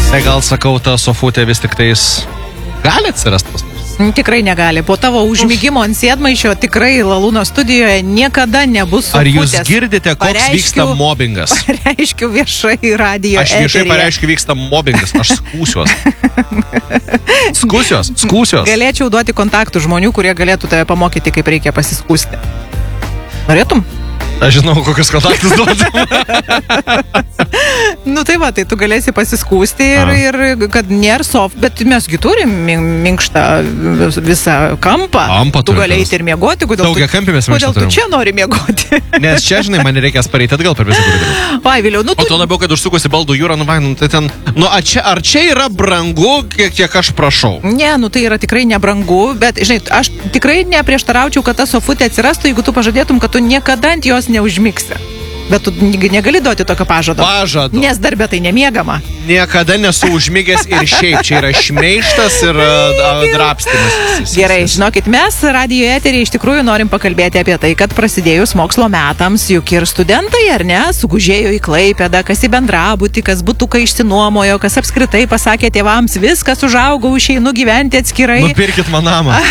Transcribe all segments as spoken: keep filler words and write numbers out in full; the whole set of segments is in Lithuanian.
Tai gal sakau, ta sofutė vis tik tais gali atsirasti pas mus? Tikrai negali. Po tavo užmygimo ant sėdmaišio tikrai Lalūno studijoje niekada nebus sofutės. Ar jūs girdite, koks pareiškiu, vyksta mobbingas? Pareiškiu viešai radijo Aš viešai eteryje. Pareiškiu, vyksta mobbingas. Aš skūsiuos. Skūsiuos, skūsiuos. Galėčiau duoti kontaktų žmonių, kurie galėtų tave pamokyti, kaip reikia pasiskūsti. Norėtum? Aš žinau, kokius kontaktus duotum. Nu tai va, tai tu galėsi pasiskūsti ir, ir kad nėra soft, bet mesgi turim minkštą visą kampą. Kampą tu galėjai ir miegoti, kodėl, Daugia kampį mes kodėl tu čia nori miegoti? Nes čia, žinai, man reikės pareiti atgal per visą koridorių. Vai, Viliau, nu tu... O to labiau, kad užsukusi baldų jūrą, nu vai, nu tai ten... Nu, ar čia, ar čia yra brangu, kiek, kiek aš prašau? Ne, nu tai yra tikrai nebrangu, bet, žinai, aš tikrai neprieštaraučiau, kad ta sofutė atsirastų, jeigu tu pažadėtum, kad tu niekada ant jos neužmigsi. Bet tu negali duoti tokio pažado. Pažadu. Nes darbė tai nemiegama. Niekada nesu užmigęs ir šiaip. Čia yra šmeižtas ir uh, drapstimas. Gerai, žinokit, mes radijo eterį iš tikrųjų norim pakalbėti apie tai, kad prasidėjus mokslo metams, juk ir studentai, ar ne, sugužėjo į Klaipėdą, kas į bendrabutį, kas butuką išsinuomojo, kas apskritai pasakė tėvams, viskas užaugau, išeinu gyventi atskirai. Nupirkit man namą.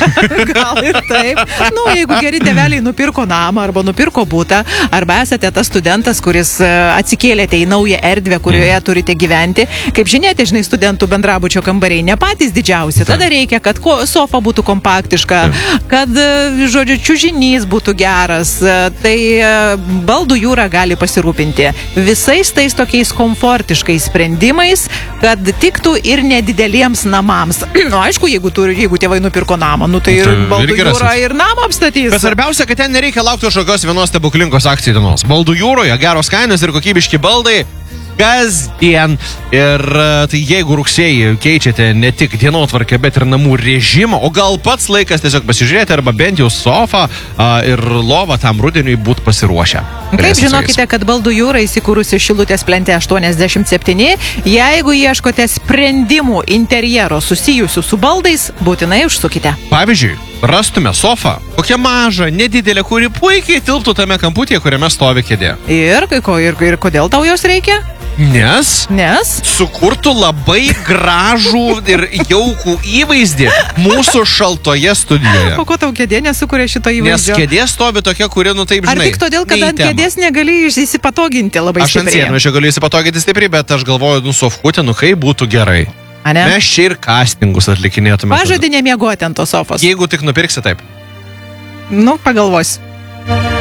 Gal ir taip. Nu, jeigu geri tėveliai nupirko namą arba nupirko butą, arba esate tas studentas, kuris atsikėlėte į naują erdvę, kurioje mm. turite gyventi. Kaip žinėte, žinai, studentų bendrabučio kambariai ne patys didžiausi. Tada Taip. reikia, kad sofa būtų kompaktiška, Taip. kad, žodžiu, čiužinys būtų geras. Tai baldų jūra gali pasirūpinti visais tais tokiais komfortiškais sprendimais, kad tiktų ir nedideliems namams. Nu, aišku, jeigu, turi, jeigu tėvai nupirko namą, nu tai, tai baldų jūra ir namą apstatys. Bet svarbiausia, kad ten nereikia laukti kažkokios vienos stebuklingos akcijų dienos. Baldų jūroje geros kainos ir kokybiški baldai kasdien. Ir tai jeigu rugsėjį keičiate ne tik dienotvarkę, bet ir namų režimą, o gal pats laikas tiesiog pasižiūrėti arba bent jau sofą a, ir lovą tam rudeniui būt pasiruošę. Kaip žinokite, kad baldų jūra įsikūrusi Šilutės plente aštuoniasdešimt septyni. Jeigu ieškote sprendimų interjero susijusių su baldais, būtinai užsukite. Pavyzdžiui, rastume sofą, kokią mažą, nedidelę, kuri puikiai tilptų tame kamputyje, kuriame stovi kėdė. Ir, ir, ir kodėl tau jos reikia? Nes, Nes sukurtų labai gražų ir jaukų įvaizdį mūsų šaltoje studijoje. O ko tau kėdė nesukuria šito įvaizdžio? Nes kėdė stovi tokia, kuri, nu taip, žinai. Ar tik todėl, kad ant kėdės negali įsipatoginti labai aš stipriai? Aš ant sėdmaišio čia galiu įsipatoginti stipriai, bet aš galvoju, nu, sofkutė, nu kaip būtų gerai. Ane? Mes čia ir castingus atlikinėtume. Pažadį nemiegoti ant tos sofos. Jeigu tik nupirksi taip. Nu, pagalvos.